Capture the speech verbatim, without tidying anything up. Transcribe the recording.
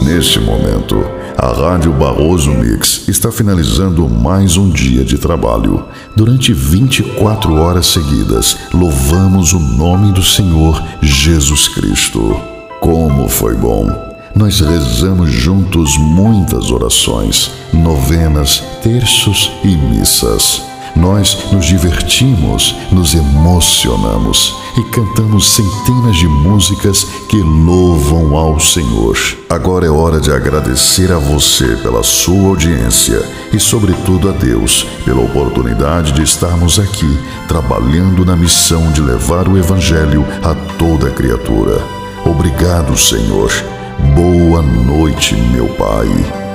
neste momento, a Rádio Barroso Mix está finalizando mais um dia de trabalho. Durante vinte e quatro horas seguidas, louvamos o nome do Senhor Jesus Cristo. Como foi bom! Nós rezamos juntos muitas orações, novenas, terços e missas. Nós nos divertimos, nos emocionamos e cantamos centenas de músicas que louvam ao Senhor. Agora é hora de agradecer a você pela sua audiência e, sobretudo, a Deus pela oportunidade de estarmos aqui trabalhando na missão de levar o Evangelho a toda criatura. Obrigado, Senhor. Boa noite, meu Pai.